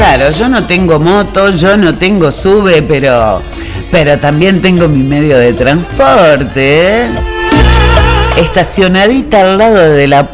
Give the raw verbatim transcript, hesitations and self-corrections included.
Claro, yo no tengo moto, yo no tengo sube, pero, pero también tengo mi medio de transporte, ¿eh? Estacionadita al lado de la